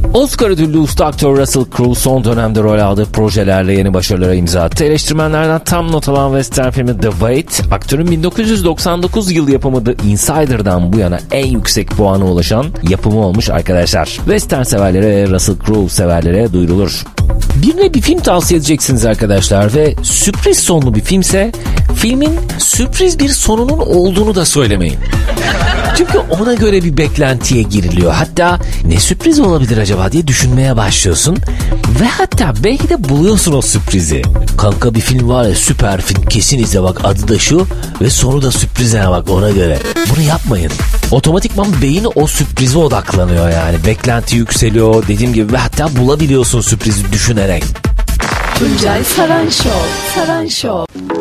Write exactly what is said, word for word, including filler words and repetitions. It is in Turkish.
Oscar ödüllü usta aktör Russell Crowe son dönemde rol aldığı projelerle yeni başarılara imza attı. Eleştirmenlerden tam not alan western filmi The Wait, aktörün bin dokuz yüz doksan dokuz yıl yapımı The Insider'dan bu yana en yüksek puana ulaşan yapımı olmuş arkadaşlar. Western severlere ve Russell Crowe severlere duyurulur. Birine bir film tavsiye edeceksiniz arkadaşlar ve sürpriz sonlu bir filmse filmin sürpriz bir sonunun olduğunu da söylemeyin. Çünkü ona göre bir beklentiye giriliyor. Hatta ne sürpriz olabilir acaba diye düşünmeye başlıyorsun. Ve hatta belki de buluyorsun o sürprizi. Kanka bir film var ya, süper film, kesin izle bak, adı da şu ve sonu da sürprize bak, ona göre. Bunu yapmayın. Otomatikman beyin o sürprize odaklanıyor yani. Beklenti yükseliyor dediğim gibi ve hatta bulabiliyorsun sürprizi düşünerek. Tuncay Saran Show. Saran Show.